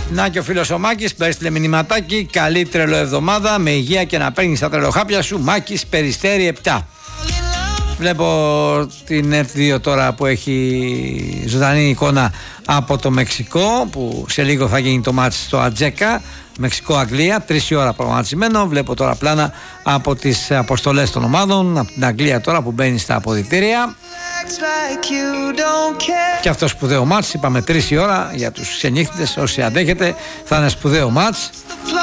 Να και ο φίλος ο Μάκης που έστειλε μηνυματάκι. Καλή τρελοεβδομάδα με υγεία και να παίρνεις τα τρελοχάπια σου. Μάκης Περιστέρι 7. Βλέπω την F2 τώρα που έχει ζωντανή εικόνα από το Μεξικό, που σε λίγο θα γίνει το μάτς στο Ατζέκα, Μεξικό-Αγγλία, 3 η ώρα προγραμματισμένο. Βλέπω τώρα πλάνα από τις αποστολές των ομάδων, από την Αγγλία τώρα που μπαίνει στα αποδυτήρια. Και αυτό σπουδαίο μάτς, είπαμε 3 η ώρα για τους ξενύχτες, όσοι αντέχετε θα είναι σπουδαίο μάτς.